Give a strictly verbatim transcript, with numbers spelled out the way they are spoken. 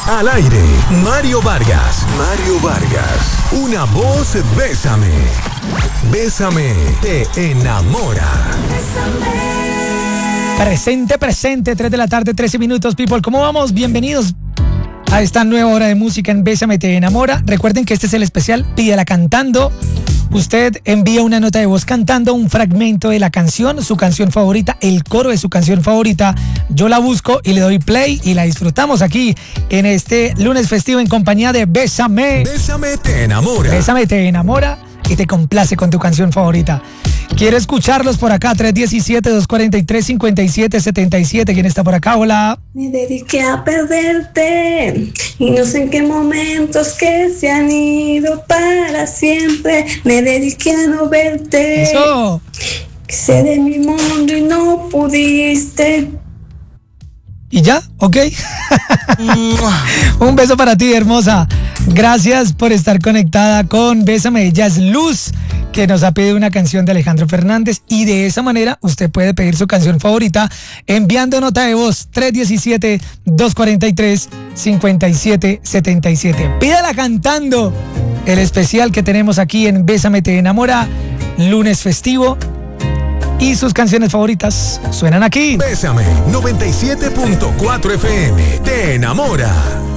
Al aire, Mario Vargas. Mario Vargas. Una voz, bésame. Bésame, te enamora. Presente, presente, tres de la tarde, trece minutos, people. ¿Cómo vamos? Bienvenidos a esta nueva hora de música en Bésame, te enamora. Recuerden que este es el especial Pídela Cantando. Usted envía una nota de voz cantando un fragmento de la canción, su canción favorita, el coro de su canción favorita. Yo la busco y le doy play y la disfrutamos aquí en este lunes festivo en compañía de Bésame. Bésame, te enamora. Bésame, te enamora y te complace con tu canción favorita. Quiero escucharlos por acá, tres uno siete, dos cuatro tres, cinco siete siete siete. ¿Quién está por acá? Hola. Me dediqué a perderte y no sé en qué momentos que se han ido para siempre. Me dediqué a no verte. Eso. Sé de mi mundo y no pudiste. ¿Y ya? ¿Ok? Un beso para ti, hermosa. Gracias por estar conectada con Bésame. Ella es Luz, que nos ha pedido una canción de Alejandro Fernández, y de esa manera usted puede pedir su canción favorita enviando nota de voz tres uno siete, dos cuatro tres, cinco siete siete siete. Pídala cantando, el especial que tenemos aquí en Bésame te enamora, lunes festivo, y sus canciones favoritas suenan aquí. Bésame, noventa y siete punto cuatro F M, te enamora.